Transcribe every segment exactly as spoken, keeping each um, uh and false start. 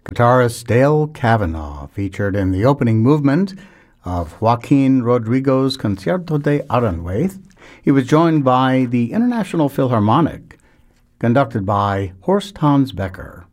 Guitarist Dale Kavanaugh featured in the opening movement of Joaquin Rodrigo's Concierto de Aranjuez. He was joined by the International Philharmonic, conducted by Horst Hans Becker.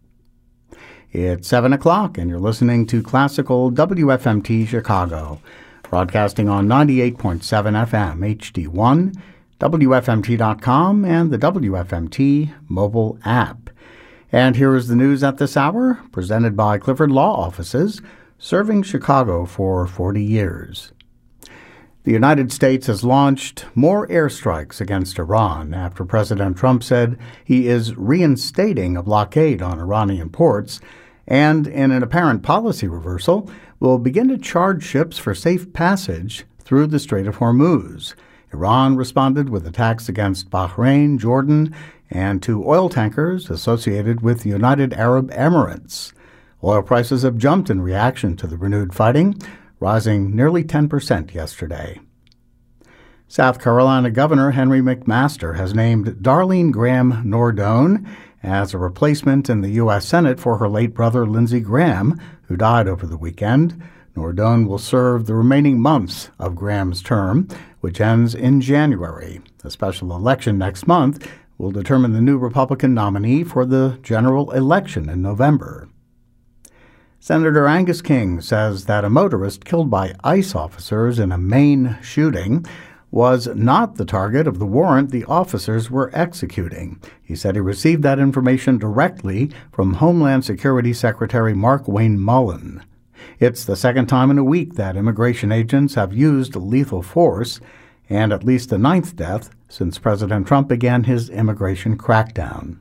It's seven o'clock, and you're listening to Classical W F M T Chicago, broadcasting on ninety-eight point seven F M H D one, W F M T dot com, and the W F M T mobile app. And here is the news at this hour, presented by Clifford Law Offices, serving Chicago for forty years. The United States has launched more airstrikes against Iran after President Trump said he is reinstating a blockade on Iranian ports, and in an apparent policy reversal, will begin to charge ships for safe passage through the Strait of Hormuz. Iran responded with attacks against Bahrain, Jordan, and two oil tankers associated with the United Arab Emirates. Oil prices have jumped in reaction to the renewed fighting, rising nearly ten percent yesterday. South Carolina Governor Henry McMaster has named Darlene Graham Nordone as a replacement in the U S Senate for her late brother Lindsey Graham, who died over the weekend. Nordone will serve the remaining months of Graham's term, which ends in January. A special election next month will determine the new Republican nominee for the general election in November. Senator Angus King says that a motorist killed by ICE officers in a Maine shooting was not the target of the warrant the officers were executing. He said he received that information directly from Homeland Security Secretary Mark Wayne Mullen. It's the second time in a week that immigration agents have used lethal force, and at least the ninth death since President Trump began his immigration crackdown.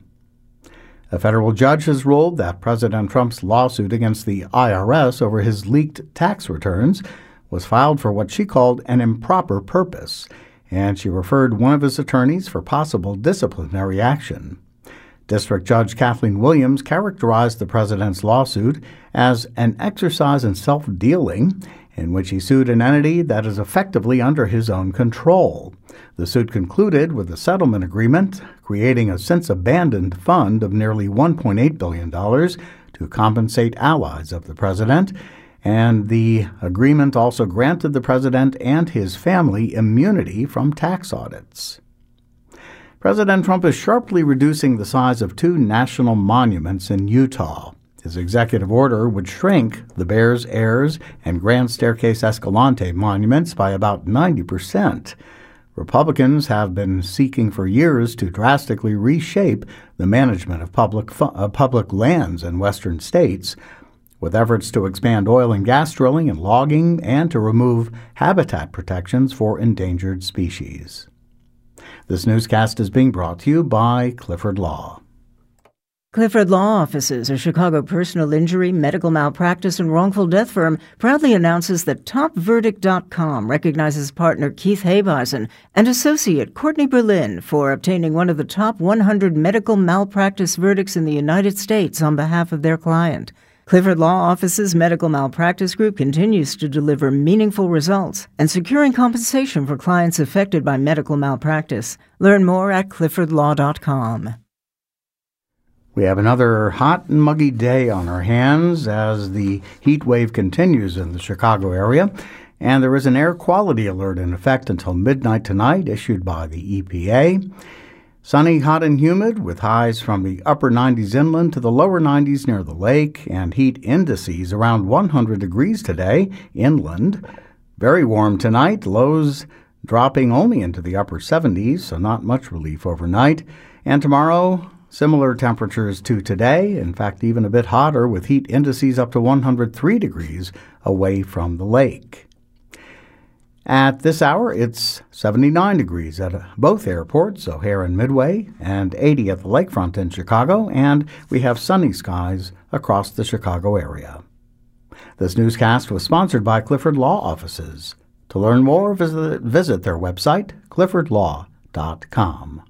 A federal judge has ruled that President Trump's lawsuit against the I R S over his leaked tax returns was filed for what she called an improper purpose, and she referred one of his attorneys for possible disciplinary action. District Judge Kathleen Williams characterized the president's lawsuit as an exercise in self-dealing, in which he sued an entity that is effectively under his own control. The suit concluded with a settlement agreement creating a since-abandoned fund of nearly one point eight billion dollars to compensate allies of the president, and the agreement also granted the president and his family immunity from tax audits. President Trump is sharply reducing the size of two national monuments in Utah. His executive order would shrink the Bears Heirs and Grand Staircase Escalante monuments by about ninety percent. Republicans have been seeking for years to drastically reshape the management of public fu- uh, public lands in western states, with efforts to expand oil and gas drilling and logging and to remove habitat protections for endangered species. This newscast is being brought to you by Clifford Law. Clifford Law Offices, a Chicago personal injury, medical malpractice, and wrongful death firm, proudly announces that Top Verdict dot com recognizes partner Keith Habeisen and associate Courtney Berlin for obtaining one of the top one hundred medical malpractice verdicts in the United States on behalf of their client. Clifford Law Offices Medical Malpractice Group continues to deliver meaningful results and securing compensation for clients affected by medical malpractice. Learn more at Clifford Law dot com. We have another hot and muggy day on our hands as the heat wave continues in the Chicago area, and there is an air quality alert in effect until midnight tonight issued by the E P A. Sunny, hot, and humid with highs from the upper nineties inland to the lower nineties near the lake, and heat indices around one hundred degrees today inland. Very warm tonight, lows dropping only into the upper seventies, so not much relief overnight. And tomorrow, similar temperatures to today, in fact even a bit hotter with heat indices up to one hundred three degrees away from the lake. At this hour, it's seventy-nine degrees at both airports, O'Hare and Midway, and eighty at the lakefront in Chicago, and we have sunny skies across the Chicago area. This newscast was sponsored by Clifford Law Offices. To learn more, visit, visit their website, Clifford Law dot com.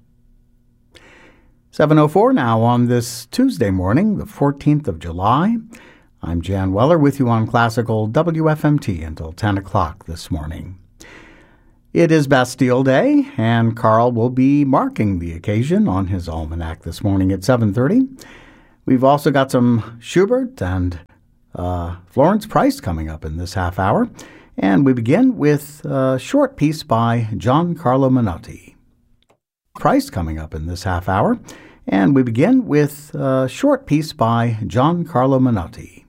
seven oh four now on this Tuesday morning, the fourteenth of July. I'm Jan Weller with you on Classical W F M T until ten o'clock this morning. It is Bastille Day, and Carl will be marking the occasion on his almanac this morning at seven thirty. We've also got some Schubert and uh, Florence Price coming up in this half hour. And we begin with a short piece by Giancarlo Menotti. Price coming up in this half hour. And we begin with a short piece by Giancarlo Menotti.